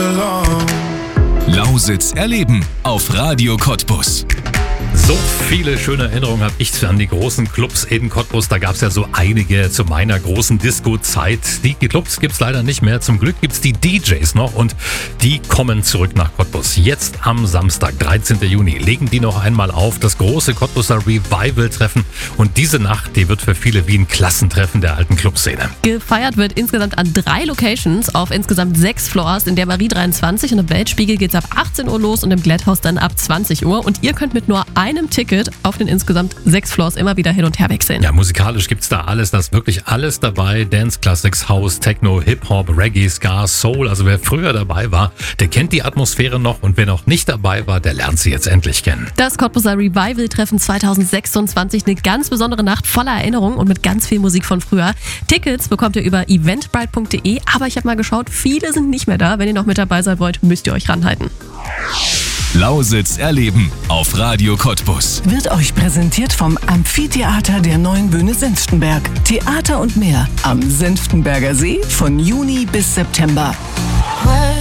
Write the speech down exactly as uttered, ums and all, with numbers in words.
belong. Lausitz erleben auf Radio Cottbus. So viele schöne Erinnerungen habe ich an die großen Clubs in Cottbus. Da gab es ja so einige zu meiner großen Disco-Zeit. Die Clubs gibt es leider nicht mehr. Zum Glück gibt es die D Js noch und die kommen zurück nach Cottbus. Jetzt am Samstag, dreizehnten Juni, legen die noch einmal auf. Das große Cottbuser Revival-Treffen. Und diese Nacht, die wird für viele wie ein Klassentreffen der alten Clubszene. Gefeiert wird insgesamt an drei Locations auf insgesamt sechs Floors. In der Marie dreiundzwanzig und im Weltspiegel geht's ab achtzehn Uhr los und im Glätthaus dann ab zwanzig Uhr. Und ihr könnt mit nur einem Ticket auf den insgesamt sechs Floors immer wieder hin und her wechseln. Ja, musikalisch gibt's da alles, da ist wirklich alles dabei. Dance Classics, House, Techno, Hip-Hop, Reggae, Ska, Soul. Also wer früher dabei war, der kennt die Atmosphäre noch und wer noch nicht dabei war, der lernt sie jetzt endlich kennen. Das Cottbuser Revival-Treffen zwanzig sechsundzwanzig, eine ganz besondere Nacht voller Erinnerungen und mit ganz viel Musik von früher. Tickets bekommt ihr über eventbrite punkt de, aber ich habe mal geschaut, viele sind nicht mehr da. Wenn ihr noch mit dabei sein wollt, müsst ihr euch ranhalten. Lausitz erleben auf Radio Cottbus. Wird euch präsentiert vom Amphitheater der Neuen Bühne Senftenberg. Theater und mehr am Senftenberger See von Juni bis September.